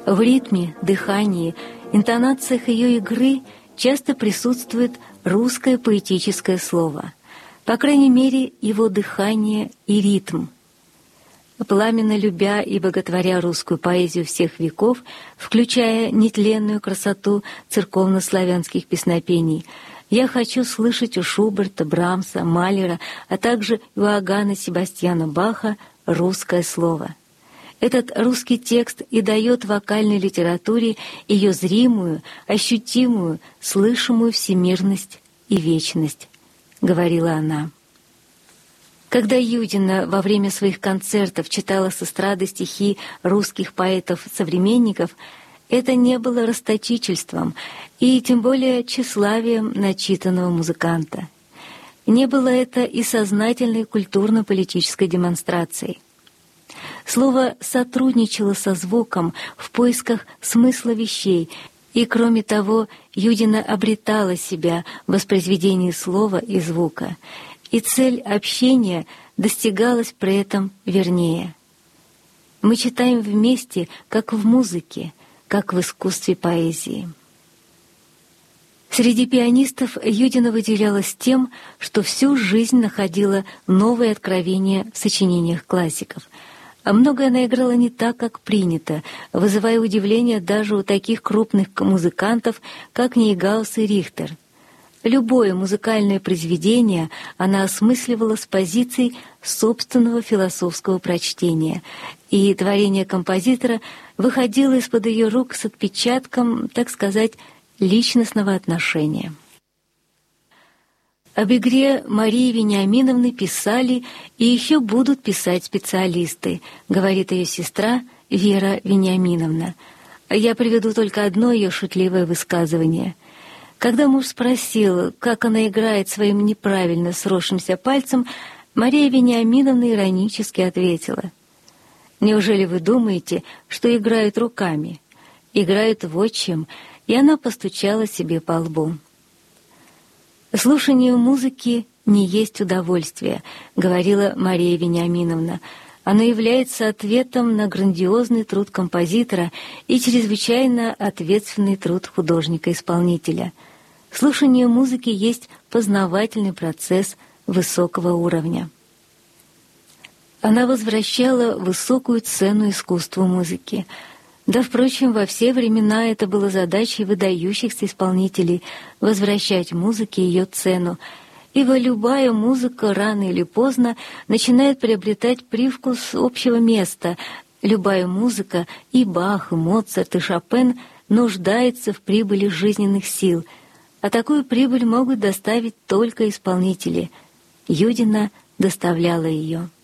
В ритме, дыхании, интонациях ее игры часто присутствует русское поэтическое слово, по крайней мере, его дыхание и ритм. Пламенно любя и боготворя русскую поэзию всех веков, включая нетленную красоту церковно-славянских песнопений, я хочу слышать у Шуберта, Брамса, Малера, а также у Иоганна Себастьяна Баха русское слово. Этот русский текст и дает вокальной литературе ее зримую, ощутимую, слышимую всемирность и вечность, говорила она. Когда Юдина во время своих концертов читала с эстрады стихи русских поэтов-современников, это не было расточительством и тем более тщеславием начитанного музыканта. Не было это и сознательной культурно-политической демонстрацией. Слово сотрудничало со звуком в поисках смысла вещей, и, кроме того, Юдина обретала себя в воспроизведении слова и звука, и цель общения достигалась при этом вернее. Мы читаем вместе, как в музыке, как в искусстве поэзии. Среди пианистов Юдина выделялась тем, что всю жизнь находила новые откровения в сочинениях классиков, а многое она играла не так, как принято, вызывая удивление даже у таких крупных музыкантов, как Нейгаус и Рихтер. Любое музыкальное произведение она осмысливала с позиций собственного философского прочтения, и творение композитора выходило из-под ее рук с отпечатком, так сказать, личностного отношения. Об игре Марии Вениаминовны писали и еще будут писать специалисты, говорит ее сестра Вера Вениаминовна. Я приведу только одно ее шутливое высказывание. Когда муж спросил, как она играет своим неправильно сросшимся пальцем, Мария Вениаминовна иронически ответила: «Неужели вы думаете, что играют руками? Играют вотчим», и она постучала себе по лбу. «Слушание музыки не есть удовольствие», — говорила Мария Вениаминовна. «Оно является ответом на грандиозный труд композитора и чрезвычайно ответственный труд художника-исполнителя. Слушание музыки есть познавательный процесс высокого уровня». Она возвращала высокую цену искусству музыки. Да, впрочем, во все времена это было задачей выдающихся исполнителей — возвращать музыке ее цену, ибо любая музыка рано или поздно начинает приобретать привкус общего места. Любая музыка, и Бах, и Моцарт, и Шопен, нуждается в прибыли жизненных сил, а такую прибыль могут доставить только исполнители. Юдина доставляла ее.